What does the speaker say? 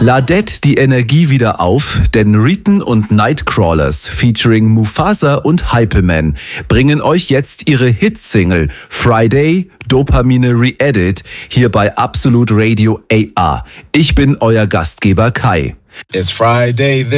Ladet die Energie wieder auf, denn Riton und Nightcrawlers featuring Mufasa und Hypeman bringen euch jetzt ihre Hitsingle Friday Dopamine Re-Edit hier bei Absolute Radio AR. Ich bin euer Gastgeber Kai. It's Friday.